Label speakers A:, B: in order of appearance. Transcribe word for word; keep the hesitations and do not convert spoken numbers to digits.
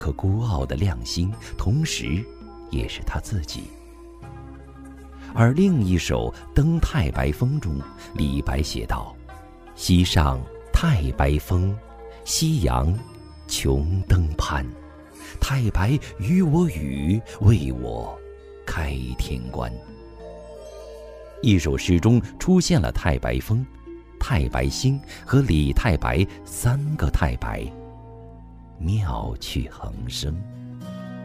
A: 颗孤傲的亮星，同时也是他自己。而另一首《登太白峰》中，李白写道：西上太白峰，夕阳穷登攀。太白与我语，为我开天关。一首诗中出现了太白峰、太白星和李太白三个太白，妙趣横生。